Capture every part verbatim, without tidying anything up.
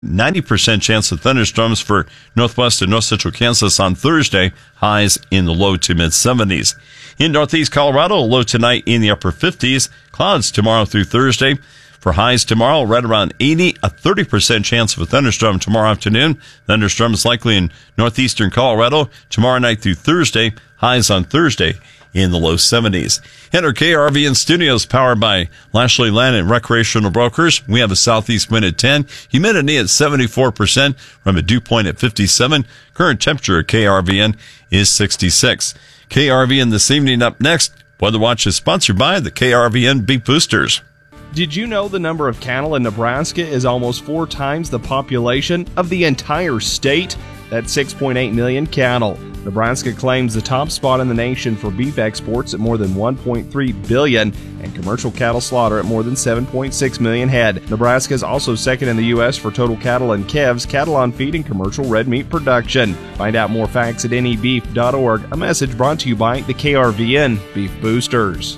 ninety percent chance of thunderstorms for northwest and north central Kansas on Thursday, highs in the low to mid seventies. In northeast Colorado, low tonight in the upper fifties, clouds tomorrow through Thursday. For highs tomorrow, right around eighty, a thirty percent chance of a thunderstorm tomorrow afternoon. Thunderstorms likely in northeastern Colorado tomorrow night through Thursday, highs on Thursday in the low seventies. Enter K R V N Studios, powered by Lashley Land and Recreational Brokers. We have a southeast wind at ten, humidity at seventy-four percent, from a dew point at fifty-seven. Current temperature at K R V N is sixty-six. K R V N this evening up next. Weather Watch is sponsored by the K R V N Beef Boosters. Did you know the number of cattle in Nebraska is almost four times the population of the entire state? That's six point eight million cattle. Nebraska claims the top spot in the nation for beef exports at more than one point three billion and commercial cattle slaughter at more than seven point six million head. Nebraska is also second in the U S for total cattle and calves, cattle on feed, and commercial red meat production. Find out more facts at N E beef dot org. A message brought to you by the K R V N Beef Boosters.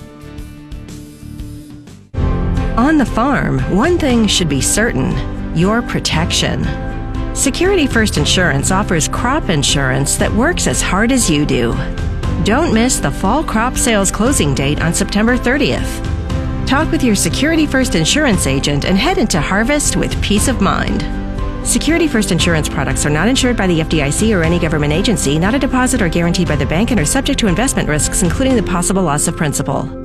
On the farm, one thing should be certain: your protection. Security First Insurance offers crop insurance that works as hard as you do. Don't miss the fall crop sales closing date on September thirtieth. Talk with your Security First Insurance agent and head into harvest with peace of mind. Security First Insurance products are not insured by the F D I C or any government agency, not a deposit or guaranteed by the bank, and are subject to investment risks, including the possible loss of principal.